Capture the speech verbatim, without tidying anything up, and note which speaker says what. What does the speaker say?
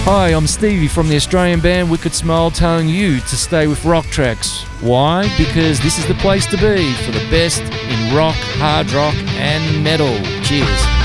Speaker 1: Hi, I'm Stevie from the Australian band Wicked Smile, telling you to stay with Rock Tracks. Why? Because this is the place to be for the best in rock, hard rock and metal. Cheers.